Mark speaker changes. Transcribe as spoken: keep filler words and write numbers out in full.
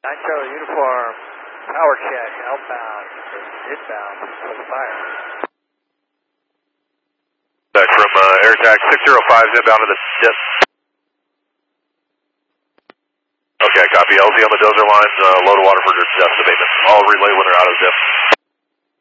Speaker 1: nine Charlie uniform, power check, outbound, inbound, for the fire.
Speaker 2: Back from uh, Air Tax six zero five, inbound to the dip. Okay, copy. L Z on the dozer lines, uh, low to water for depth abatement. I'll relay when they're out of dip.